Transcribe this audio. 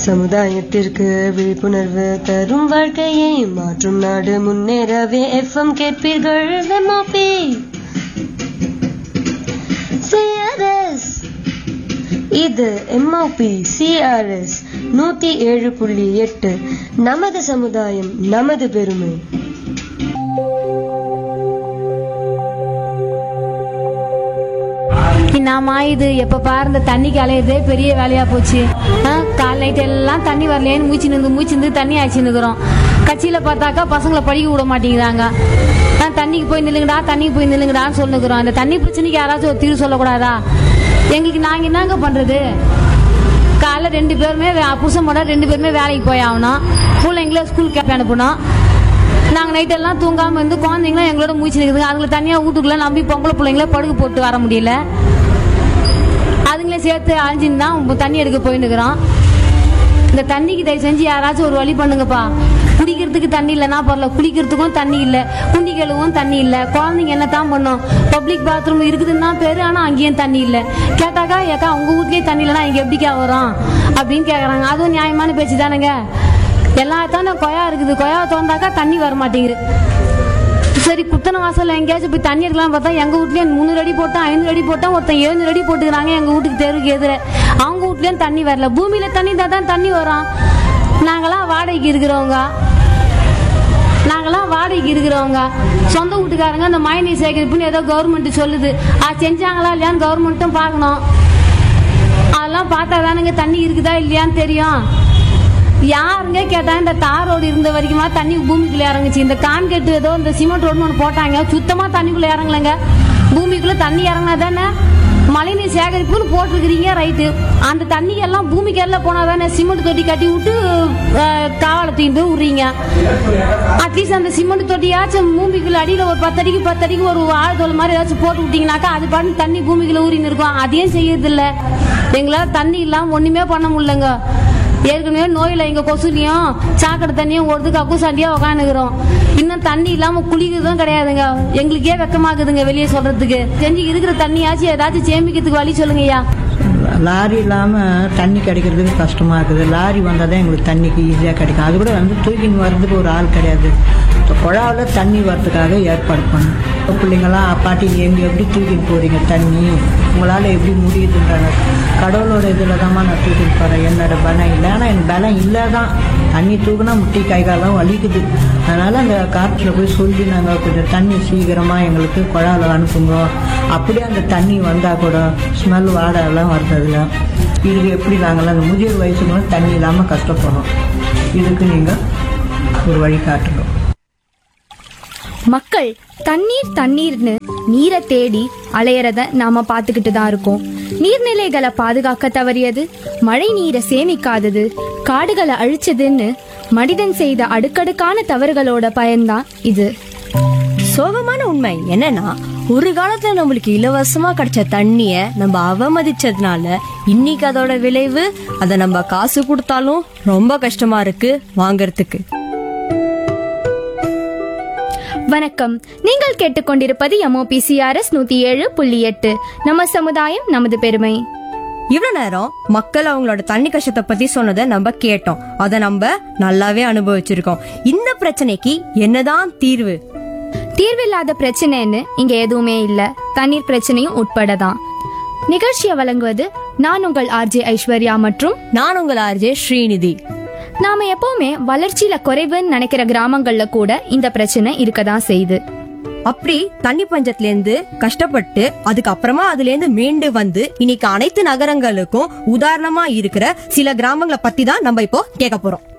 சமுதாயத்திற்கு விழிப்புணர்வு தரும் வாழ்க்கையை மாற்றும் நாடு முன்னேறவே FM கேட்பீர்கள். CRS இது MOP CRS 107.8 நமது சமுதாயம் நமது பெருமை. நாம இது எப்ப பாரு இந்த தண்ணிக்கு அலையதே பெரிய வேலையா போச்சு. கால் நைட் எல்லாம் தண்ணி வரலேன்னு மூச்சு தண்ணி ஆச்சுன்னுக்குறோம். கட்சியில பார்த்தாக்கா பசங்களை படிக்க விட மாட்டேங்கிறாங்க. தண்ணிக்கு போய் நில்லுங்கடான்னு சொல்லுக்கிறோம். இந்த தண்ணி பிரச்சனைக்கு யாராச்சும் ஒரு தீர்வு சொல்லக்கூடாதா? எங்களுக்கு நாங்க என்னங்க பண்றது? காலைல 2 பேருமே புருஷன் போட 2 பேருமே வேலைக்கு போய் ஆகணும். பிள்ளைங்கள ஸ்கூலுக்கு அனுப்பணும். நாங்க நைட் எல்லாம் தூங்காம இருந்து குழந்தைங்களும் எங்களோட மூச்சு நிற்குதுங்க. அதுங்களை தனியா வீட்டுக்குள்ள நம்பி பொம்பளை பிள்ளைங்கள படுக்க போட்டு வர முடியல. அதுங்களே சேர்த்து அழிஞ்சுன்னு தான் தண்ணி எடுக்க போயின்னுக்குறோம். இந்த தண்ணிக்கு தயவு செஞ்சு யாராச்சும் ஒரு வழி பண்ணுங்கப்பா. குடிக்கிறதுக்கு தண்ணி இல்லைன்னா பரவாயில்ல, குளிக்கிறதுக்கும் தண்ணி இல்லை, குண்டி கழுவும் தண்ணி இல்லை. குழந்தைங்க என்னத்தான் பண்ணும்? பப்ளிக் பாத்ரூம் இருக்குதுன்னா பேரு, ஆனா அங்கேயும் தண்ணி இல்லை. கேட்டாக்கா ஏக்கா உங்க வீட்லயே தண்ணி இல்லைன்னா இங்க எப்படிக்கா வரும் அப்படின்னு கேக்குறாங்க. அதுவும் நியாயமான பேச்சு தானுங்க. எல்லாத்தான கொயா இருக்குது, கொயா தோந்தாக்கா தண்ணி வர மாட்டேங்குது. சரி, குத்தனை வாசல் எங்கேயாச்சும் போய் தண்ணி எடுக்கலாம் பார்த்தா எங்க வீட்லயே 300 அடி போட்டோம், 500 அடி போட்டோம், ஒருத்தன் 700 அடி போட்டுக்கிறாங்க எங்க வீட்டுக்கு தெருவுக்கு எதிர. அவங்க வீட்லயும் தண்ணி வரல. பூமியில தண்ணி தான் தண்ணி வரும். நாங்களாம் வாடகைக்கு இருக்கிறவங்க சொந்த வீட்டுக்காரங்க அந்த மழைநீர் சேகரிப்புன்னு ஏதோ கவர்மெண்ட் சொல்லுது. அது செஞ்சாங்களா இல்லையான்னு கவர்மெண்ட்டும் பார்க்கணும். அதெல்லாம் பார்த்தா தானுங்க தண்ணி இருக்குதா இல்லையான்னு தெரியும். யாருங்க கேட்டா இந்த தார் ரோடு இருந்த வரைக்குமா தண்ணி பூமிக்குள்ள இறங்குச்சு. இந்த கான்கிரீட் ஏதோ இந்த சிமெண்ட் ரோடுன்னு ஒன்று போட்டாங்க, சுத்தமா தண்ணிக்குள்ள இறங்கலங்க. பூமிக்குள்ள தண்ணி இறங்கினா தானே மழைநீர் சேகரிப்புன்னு போட்டிருக்கிறீங்க, ரைட்டு. அந்த தண்ணி எல்லாம் பூமிக்கு எல்லாம் போனா தானே சிமெண்ட் தொட்டி கட்டி விட்டு காவலை தூக்கிட்டு விடுறீங்க. அட்லீஸ்ட் அந்த சிமெண்ட் தொட்டியாச்சும் பூமிக்குள்ள அடியில ஒரு 10 அடிக்கு ஒரு ஆழ்தோல் மாதிரி ஏதாச்சும் போட்டு விட்டீங்கன்னாக்கா அது பாட்டு தண்ணி பூமிக்குள்ள ஊறின்னு இருக்கும். அதையும் செய்யறது இல்ல. எங்களால தண்ணி இல்லாம ஒண்ணுமே பண்ண முடியலங்க. ஏற்கனவே நோயில எங்க கொசுலையும் சாக்கடை தண்ணியும் ஒரு கக்குசாண்டியா உக்காந்துக்கிறோம். இன்னும் தண்ணி இல்லாம குளிக்கிறதும் கிடையாதுங்க. எங்களுக்கே வெக்கமாக்குதுங்க வெளியே சொல்றதுக்கு. செஞ்சு இருக்கிற தண்ணியாச்சும் ஏதாச்சும் சேமிக்கிறதுக்கு வழி சொல்லுங்கய்யா. லாரி இல்லாமல் தண்ணி கிடைக்கிறதுக்கு கஷ்டமாக இருக்குது. லாரி வந்தால் தான் எங்களுக்கு தண்ணிக்கு ஈஸியாக கிடைக்கும். அது கூட தூக்கின்னு வர்றதுக்கு ஒரு ஆள் கிடையாது. குழாவில் தண்ணி வர்றதுக்காக ஏற்பாடு பண்ணும். பிள்ளைங்களாம் பாட்டி எங்கே எப்படி தூக்கின்னு போகிறீங்க தண்ணி, உங்களால் எப்படி முடியுதுன்றாங்க. கடவுளோட இதில் தான் நான் தூக்கின்னு போகிறேன். என்னோட பலம் இல்லை, ஆனால் எனக்கு பலம் இல்லை தான். தண்ணி தூக்குனா முட்டி கை காலெல்லாம் வலிக்குது. அதனால் அந்த காற்றில் போய் சொல்லி நாங்கள் கொஞ்சம் தண்ணி சீக்கிரமாக எங்களுக்கு குழாவில் அனுப்புங்க. அப்படியே அந்த தண்ணி வந்தால் கூட ஸ்மெல் வாடெல்லாம் வருது. இதுக்கு எப்படி நாங்கள்லாம் அந்த முதியோர் வயசுக்கு தண்ணி இல்லாமல் கஷ்டப்படுறோம். இதுக்கு நீங்கள் ஒரு வழி காட்டணும். மக்கள் தண்ணீர்னு நீரை தேடி அலையறத நாம பாத்துக்கிட்டு தான் இருக்கோம். நீர்நிலைகளை பாதுகாக்க தவறியது, மழை நீரை சேமிக்காதது, காடுகளை அழிச்சதுன்னு மனிதன் செய்த அடுக்கடுக்கான தவறுகளோட பயன்தான் இது. சோகமான உண்மை என்னன்னா, ஒரு காலத்துல நம்மளுக்கு இலவசமா கிடைச்ச தண்ணிய நம்ம அவமதிச்சதுனால இன்னைக்கு அதோட விளைவு அதை நம்ம காசு கொடுத்தாலும் ரொம்ப கஷ்டமா இருக்கு வாங்கறதுக்கு. வணக்கம், நீங்கள் கேட்டுக்கொண்டிருப்பது MOP CRS 107.8 நம்ம சமுதாயம் நமது பெருமை. இவ்வளவு நேரம் மக்கள் அவங்களோட தண்ணி கஷ்டத்தை பத்தி சொன்னதை நம்ம கேட்டோம். அதை நம்ம நல்லாவே அனுபவிச்சிருக்கோம். இந்த பிரச்சனைக்கு என்னதான் தீர்வு? தீர்வில்லாத பிரச்சனைன்னு இங்க எதுவுமே இல்ல. தண்ணீர் பிரச்சனையும் உட்படதான். நிகழ்ச்சியை வழங்குவது நான் உங்கள் RJ ஐஸ்வர்யா மற்றும் நான் உங்கள் RJ ஸ்ரீநிதி. நாம எப்பவுமே வளர்ச்சியில குறைவுன்னு நினைக்கிற கிராமங்கள்ல கூட இந்த பிரச்சனை இருக்கதான் செய்யுது. அப்படி தண்ணி பஞ்சத்துல இருந்து கஷ்டப்பட்டு அதுக்கப்புறமா அதுல இருந்து மீண்டு வந்து இன்னைக்கு அனைத்து நகரங்களுக்கும் உதாரணமா இருக்கிற சில கிராமங்களை பத்தி தான் நம்ம இப்போ கேட்க போறோம்.